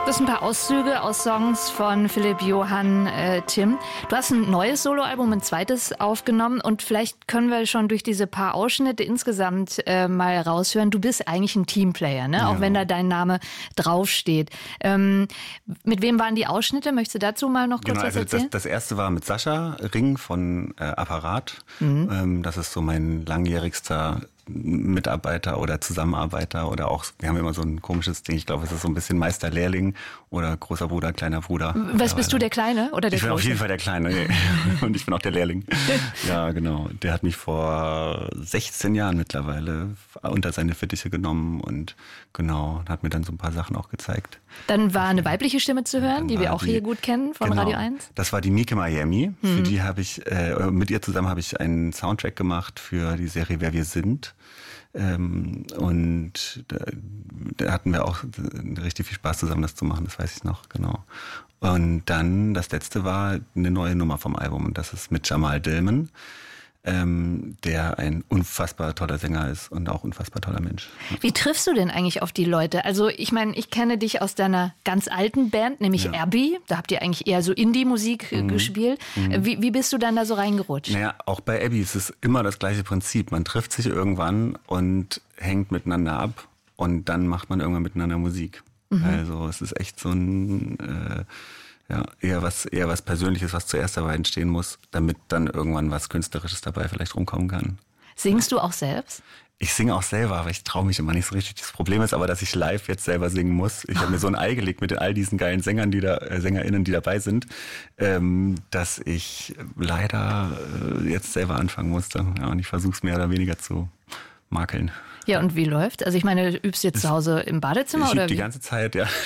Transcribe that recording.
Das sind ein paar Auszüge aus Songs von Philipp Johann Timm. Du hast ein neues Soloalbum, ein zweites aufgenommen und vielleicht können wir schon durch diese paar Ausschnitte insgesamt mal raushören. Du bist eigentlich ein Teamplayer, ne? Ja. Auch wenn da dein Name draufsteht. Mit wem waren die Ausschnitte? Möchtest du dazu mal noch kurz was erzählen? Das erste war mit Sascha Ring von Apparat. Das ist so mein langjährigster Mitarbeiter oder Zusammenarbeiter oder auch, wir haben immer so ein komisches Ding, ich glaube, es ist so ein bisschen Meister-Lehrling oder großer Bruder, kleiner Bruder. Was bist du, der Kleine oder der Ich bin Große? auf jeden Fall der Kleine und ich bin auch der Lehrling. Ja, genau. Der hat mich vor 16 Jahren mittlerweile unter seine Fittiche genommen und genau, hat mir dann so ein paar Sachen auch gezeigt. Dann war eine weibliche Stimme zu hören, die wir auch hier gut kennen von genau, Radio 1. Das war die Mieke Miami. Für die habe ich, mit ihr zusammen habe ich einen Soundtrack gemacht für die Serie Wer wir sind. Und da hatten wir auch richtig viel Spaß zusammen, das zu machen, das weiß ich noch, genau. Und dann, das letzte war eine neue Nummer vom Album und das ist mit Jamal Dillman, der ein unfassbar toller Sänger ist und auch unfassbar toller Mensch. Wie triffst du denn eigentlich auf die Leute? Also ich meine, ich kenne dich aus deiner ganz alten Band, nämlich Abbey. Da habt ihr eigentlich eher so Indie-Musik gespielt. Wie bist du dann da so reingerutscht? Naja, auch bei Abbey ist es immer das gleiche Prinzip. Man trifft sich irgendwann und hängt miteinander ab und dann macht man irgendwann miteinander Musik. Also es ist echt so ein... eher was Persönliches, was zuerst dabei entstehen muss, damit dann irgendwann was Künstlerisches dabei vielleicht rumkommen kann. Singst du auch selbst? Ich singe auch selber, aber ich traue mich immer nicht so richtig. Das Problem ist aber, dass ich live jetzt selber singen muss. Ich habe mir so ein Ei gelegt mit all diesen geilen Sängern, SängerInnen, die dabei sind, dass ich leider jetzt selber anfangen musste. Ja, und ich versuche es mehr oder weniger zu makeln. Ja, und wie läuft? Also ich meine, du übst jetzt zu Hause im Badezimmer ich oder übe die wie? ganze Zeit, ja.